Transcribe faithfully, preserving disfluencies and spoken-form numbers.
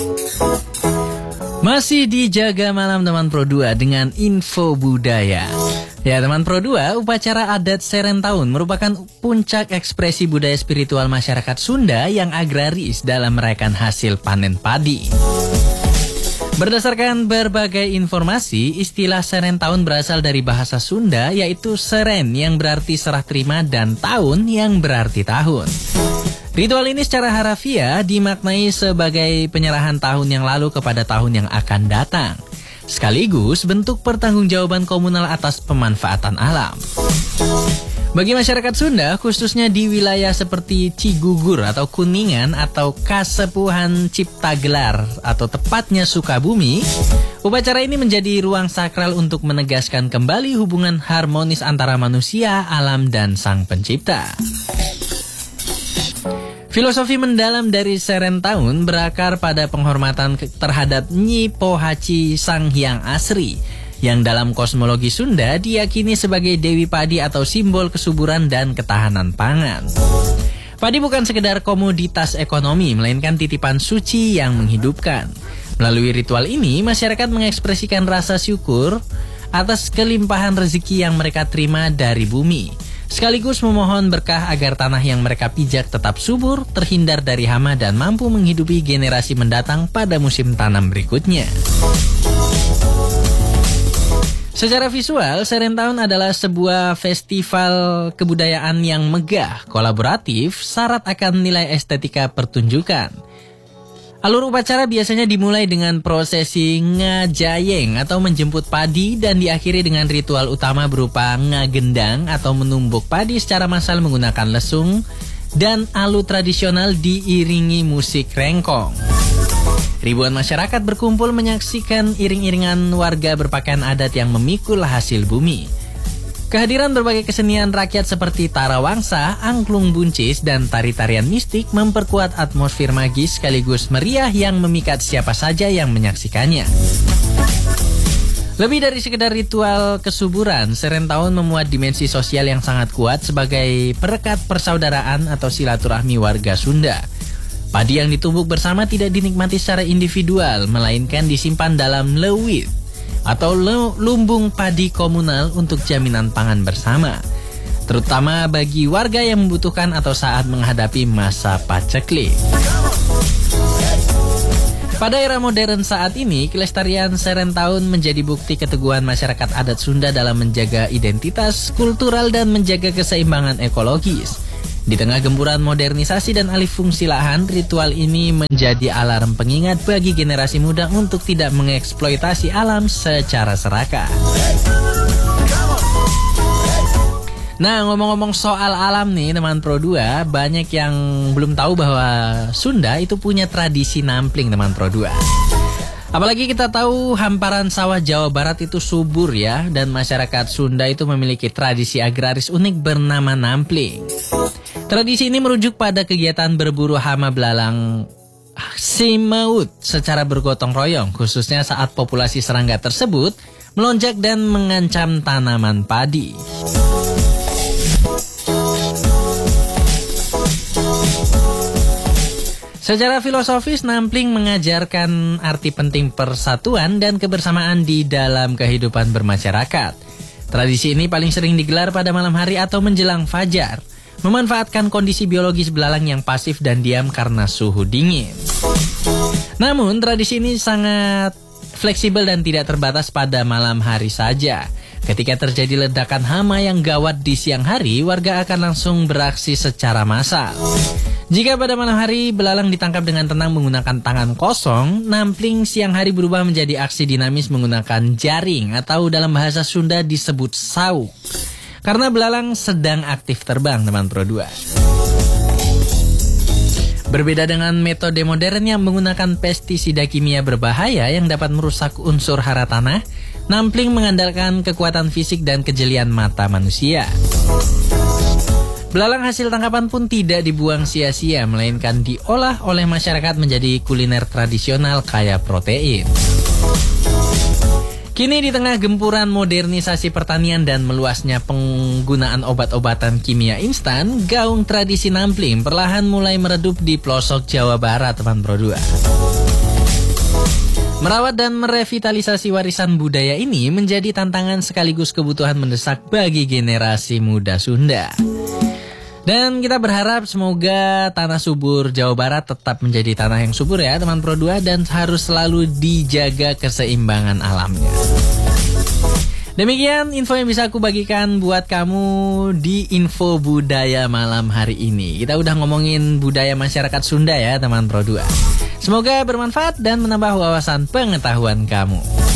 Masih dijaga malam teman Pro dua dengan info budaya. Ya teman Pro dua, upacara adat Serentahun merupakan puncak ekspresi budaya spiritual masyarakat Sunda yang agraris dalam merayakan hasil panen padi. Berdasarkan berbagai informasi, istilah Serentahun berasal dari bahasa Sunda yaitu seren yang berarti serah terima dan tahun yang berarti tahun. Ritual ini secara harafiah dimaknai sebagai penyerahan tahun yang lalu kepada tahun yang akan datang, sekaligus bentuk pertanggungjawaban komunal atas pemanfaatan alam. Bagi masyarakat Sunda, khususnya di wilayah seperti Cigugur atau Kuningan atau Kasepuhan Ciptagelar atau tepatnya Sukabumi, upacara ini menjadi ruang sakral untuk menegaskan kembali hubungan harmonis antara manusia, alam, dan Sang Pencipta. Filosofi mendalam dari Serentahun berakar pada penghormatan terhadap Nyi Pohaci Sang Hyang Asri, yang dalam kosmologi Sunda diyakini sebagai Dewi Padi atau simbol kesuburan dan ketahanan pangan. Padi bukan sekedar komoditas ekonomi, melainkan titipan suci yang menghidupkan. Melalui ritual ini, masyarakat mengekspresikan rasa syukur atas kelimpahan rezeki yang mereka terima dari bumi, sekaligus memohon berkah agar tanah yang mereka pijak tetap subur, terhindar dari hama, dan mampu menghidupi generasi mendatang pada musim tanam berikutnya. Secara visual, Serentahun adalah sebuah festival kebudayaan yang megah, kolaboratif, syarat akan nilai estetika pertunjukan. Alur upacara biasanya dimulai dengan prosesi ngajayeng atau menjemput padi dan diakhiri dengan ritual utama berupa ngagendang atau menumbuk padi secara massal menggunakan lesung dan alu tradisional diiringi musik rengkong. Ribuan masyarakat berkumpul menyaksikan iring-iringan warga berpakaian adat yang memikul hasil bumi. Kehadiran berbagai kesenian rakyat seperti tarawangsa, angklung buncis, dan tari-tarian mistik memperkuat atmosfer magis sekaligus meriah yang memikat siapa saja yang menyaksikannya. Lebih dari sekedar ritual kesuburan, Serentahun memuat dimensi sosial yang sangat kuat sebagai perekat persaudaraan atau silaturahmi warga Sunda. Padi yang ditumbuk bersama tidak dinikmati secara individual, melainkan disimpan dalam lewit atau lumbung padi komunal untuk jaminan pangan bersama, terutama bagi warga yang membutuhkan atau saat menghadapi masa paceklik. Pada era modern saat ini, kelestarian Serentahun menjadi bukti keteguhan masyarakat adat Sunda dalam menjaga identitas kultural dan menjaga keseimbangan ekologis. Di tengah gempuran modernisasi dan alih fungsi lahan, ritual ini menjadi alarm pengingat bagi generasi muda untuk tidak mengeksploitasi alam secara serakah. Nah, ngomong-ngomong soal alam nih teman Pro dua, banyak yang belum tahu bahwa Sunda itu punya tradisi nampling teman Pro dua. Apalagi kita tahu hamparan sawah Jawa Barat itu subur ya, dan masyarakat Sunda itu memiliki tradisi agraris unik bernama nampling. Tradisi ini merujuk pada kegiatan berburu hama belalang simaut secara bergotong royong, khususnya saat populasi serangga tersebut melonjak dan mengancam tanaman padi. Secara filosofis, nampling mengajarkan arti penting persatuan dan kebersamaan di dalam kehidupan bermasyarakat. Tradisi ini paling sering digelar pada malam hari atau menjelang fajar, memanfaatkan kondisi biologis belalang yang pasif dan diam karena suhu dingin. Namun, tradisi ini sangat fleksibel dan tidak terbatas pada malam hari saja. Ketika terjadi ledakan hama yang gawat di siang hari, warga akan langsung beraksi secara massal. Jika pada malam hari belalang ditangkap dengan tenang menggunakan tangan kosong, nampling siang hari berubah menjadi aksi dinamis menggunakan jaring atau dalam bahasa Sunda disebut sauk. Karena belalang sedang aktif terbang teman Pro dua. Berbeda dengan metode modern yang menggunakan pestisida kimia berbahaya yang dapat merusak unsur hara tanah, nampling mengandalkan kekuatan fisik dan kejelian mata manusia. Belalang hasil tangkapan pun tidak dibuang sia-sia, melainkan diolah oleh masyarakat menjadi kuliner tradisional kaya protein. Kini di tengah gempuran modernisasi pertanian dan meluasnya penggunaan obat-obatan kimia instan, gaung tradisi nampling perlahan mulai meredup di pelosok Jawa Barat, teman Pro dua. Merawat dan merevitalisasi warisan budaya ini menjadi tantangan sekaligus kebutuhan mendesak bagi generasi muda Sunda. Dan kita berharap semoga tanah subur Jawa Barat tetap menjadi tanah yang subur ya teman Pro dua, dan harus selalu dijaga keseimbangan alamnya. Demikian info yang bisa aku bagikan buat kamu di Info Budaya malam hari ini. Kita udah ngomongin budaya masyarakat Sunda ya teman Pro dua. Semoga bermanfaat dan menambah wawasan pengetahuan kamu.